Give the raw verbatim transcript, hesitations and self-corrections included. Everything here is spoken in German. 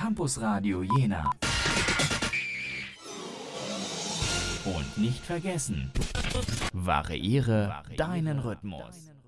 Campus Radio Jena. Und nicht vergessen, variiere deinen Rhythmus.